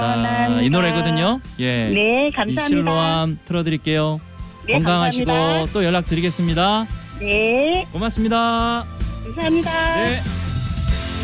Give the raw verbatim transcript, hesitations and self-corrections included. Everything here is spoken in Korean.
아, 이 노래거든요. 예. 네, 이 감사합니다. 실로암 틀어드릴게요. 네, 건강하시고 감사합니다. 또 연락드리겠습니다. 네, 고맙습니다. 감사합니다. 네.